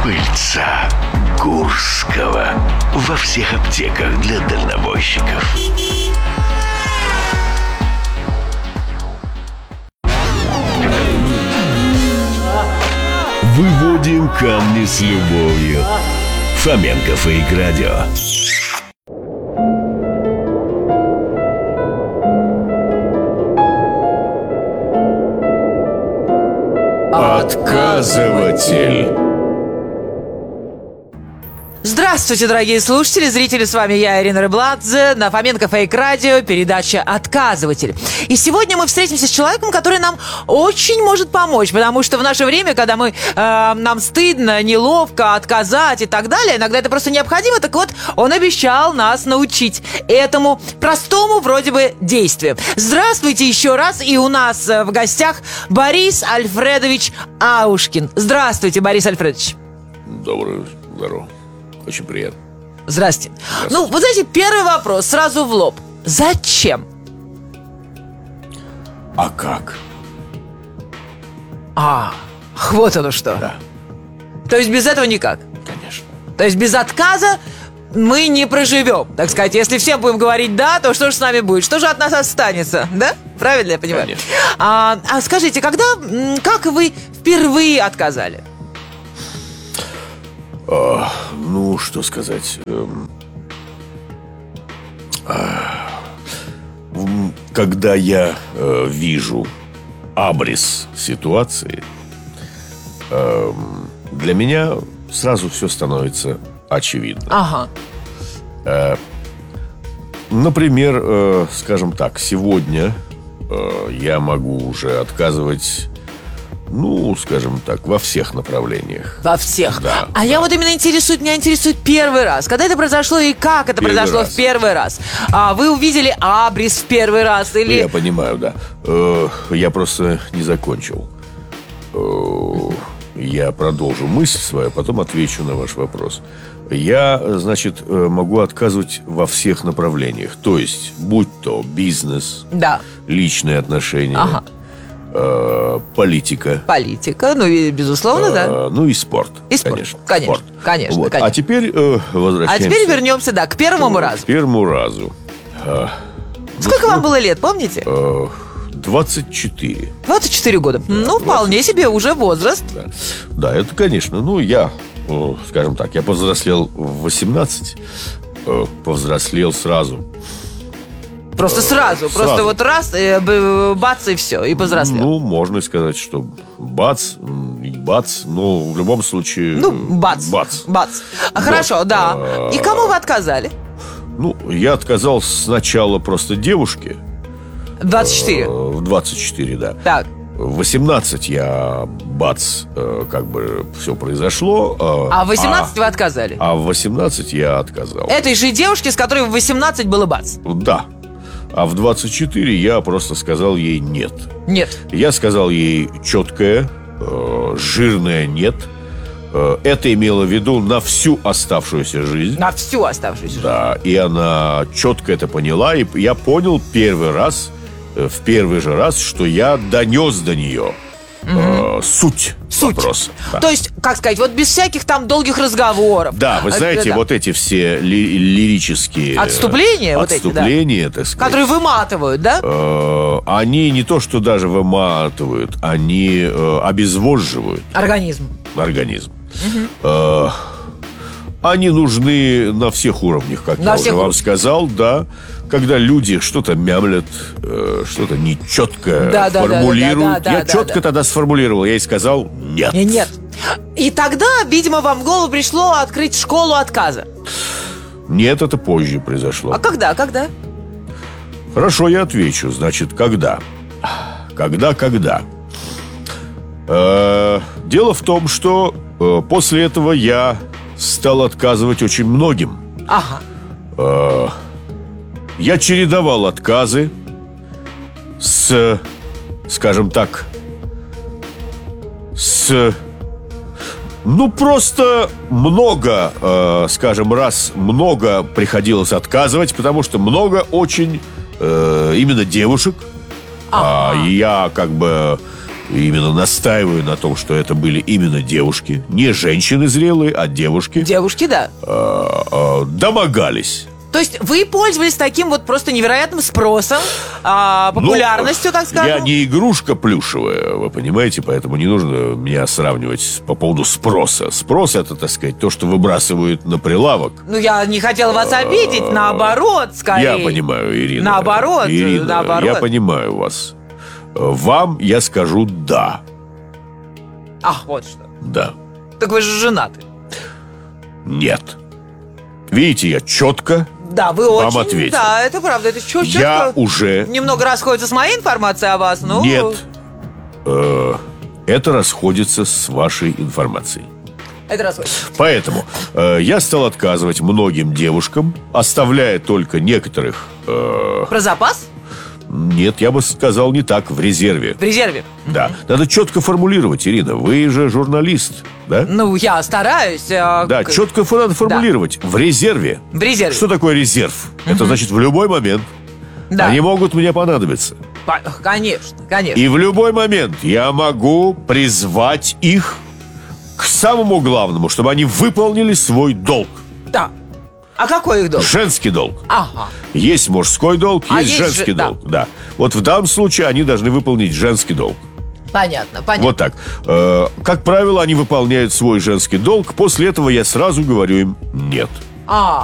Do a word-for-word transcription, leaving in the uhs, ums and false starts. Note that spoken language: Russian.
Пыльца Курского. Во всех аптеках для дальнобойщиков. Выводим камни с любовью. Фоменко Фейк Радио. Отказыватель. Здравствуйте, дорогие слушатели, зрители, с вами я, Ирина Рыбладзе, на Фоменко Фейк Радио, передача «Отказыватель». И сегодня мы встретимся с человеком, который нам очень может помочь, потому что в наше время, когда мы, э, нам стыдно, неловко отказать и так далее, иногда это просто необходимо, так вот, он обещал нас научить этому простому вроде бы действию. Здравствуйте еще раз, и у нас в гостях Борис Альфредович Аушкин. Здравствуйте, Борис Альфредович. Доброе, здорово. Очень приятно. Здрасте. Ну, вот знаете, первый вопрос сразу в лоб. Зачем? А как? А, вот оно что. Да. То есть без этого никак? Конечно. То есть без отказа мы не проживем, так сказать. Если всем будем говорить «да», то что же с нами будет? Что же от нас останется? Да? Правильно я понимаю? Конечно. А, а скажите, когда, как вы впервые отказали? А, ну, что сказать. Эм, а, когда я э, вижу абрис ситуации, э, для меня сразу все становится очевидно. Ага. Э, например, э, скажем так, сегодня э, я могу уже отказывать... Ну, скажем так, во всех направлениях. Во всех? Да. А да. я вот именно интересует, меня интересует первый раз. Когда это произошло и как это Первый произошло раз. в первый раз? А, вы увидели абрис в первый раз? Или... Я понимаю, да. Э, я просто не закончил. Э, я продолжу мысль свою, потом отвечу на ваш вопрос. Я, значит, могу отказывать во всех направлениях. То есть, будь то бизнес, Да. личные отношения, Ага. э, политика. Политика, ну и безусловно, э, да. Ну и спорт. И спорт. Конечно. Конечно, Спорт. конечно, Вот. конечно. А теперь э, А возвращаемся. теперь вернемся, да, к первому к разу. первому разу. А, Сколько вам было лет, помните? э, двадцать четыре. двадцать четыре года. Ну, вполне себе уже возраст. Да. Да, это, конечно. Ну, я, э, скажем так, я повзрослел в восемнадцать. э, Повзрослел сразу. Просто сразу, просто сразу. вот раз, и, б- бац, и все, и повзрослел. Ну, можно сказать, что бац, м, и бац. Но в любом случае... Ну, бац. Бац. Бац. А, хорошо, да. А, И кому вы отказали? Ну, я отказал сначала просто девушке. двадцать четыре. э, В двадцать четыре, да. Так. В восемнадцать я, бац, э, как бы все произошло. э, А в восемнадцать вы отказали? А в восемнадцать я отказал. Этой же девушке, с которой в восемнадцать было бац? Да. А в двадцать четыре я просто сказал ей нет. Нет. Я сказал ей четкое, э, жирное нет. Э, это имело в виду на всю оставшуюся жизнь. На всю оставшуюся жизнь. Да, и она четко это поняла. И я понял первый раз, э, в первый же раз, что я донес до нее э, суть, Суть. вопроса. Да. То есть, как сказать, вот без всяких там долгих разговоров. Да, вы Э, знаете, да. вот эти все ли- лирические... Отступления вот эти, да. Отступления, так сказать. Которые выматывают, да? Э, они не то, что даже выматывают, они э, обезвоживают Организм. организм. Э, они нужны на всех уровнях, как На я всех уже вам уровнях. сказал, да. Когда люди что-то мямлят, э, что-то нечетко Да, да, да, формулируют. да, да, я да, четко да. тогда сформулировал, я ей сказал нет. Нет, нет. И тогда, видимо, вам в голову пришло открыть школу отказа. Нет, это позже произошло. А когда, когда? Хорошо, я отвечу. Значит, когда? Когда, когда? Э, дело в том, что э, после этого я стал отказывать очень многим. Ага. Э, я чередовал отказы с, скажем так, с... Ну, просто много, э, скажем, раз много приходилось отказывать, потому что много очень э, именно девушек. А, и я как бы именно настаиваю на том, что это были именно девушки, не женщины зрелые, а девушки, Девушки, да. а, а, домогались. То есть вы пользовались таким вот просто невероятным спросом, а, популярностью, Ну, так скажем? Я не игрушка плюшевая, вы понимаете, поэтому не нужно меня сравнивать с- по поводу спроса. Спрос — это, так сказать, то, что выбрасывают на прилавок. Ну, я не хотела вас обидеть, наоборот, скорее. Я понимаю, Ирина. Наоборот, Ирина, наоборот. я понимаю вас. Вам я скажу «да». Ах, вот что. Да. Так вы же женаты. Нет. Видите, я четко Да, вы Вам очень... ответил. Да, это правда, это чё- чё- Я чё- уже... Немного расходится с моей информацией о вас, ну... Нет. Э, Это расходится с вашей информацией. Это расходится. Поэтому э, я стал отказывать многим девушкам, оставляя только некоторых... э, Про запас? Нет, я бы сказал не так, в резерве. В резерве. Да. Надо четко формулировать, Ирина. Вы же журналист, да? Ну, я стараюсь. а, Да, к- четко фо- надо формулировать. В резерве. В резерве. Что такое резерв? Это значит в любой момент. Да. Они могут мне понадобиться. По- Конечно, конечно. И в любой момент я могу призвать их к самому главному, чтобы они выполнили свой долг. Да. А какой их долг? Женский долг. Ага. Есть мужской долг, А есть есть женский же- да. долг. Да. Вот в данном случае они должны выполнить женский долг. Понятно, понятно. Вот так. Э, Как правило, они выполняют свой женский долг. После этого я сразу говорю им «нет». А,